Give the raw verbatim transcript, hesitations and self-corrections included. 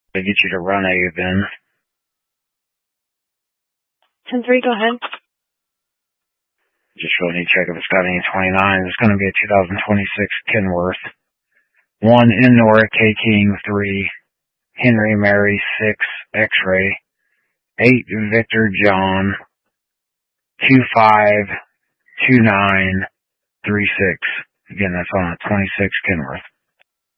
To get you to run A then. ten three, go ahead. Just really need to check if it's got any twenty-nines. It's going to be a two thousand twenty-six Kenworth. one Indoor, K King three, Henry Mary six, X-Ray, eight Victor John, two five two nine three six. Again, that's on a twenty-six Kenworth.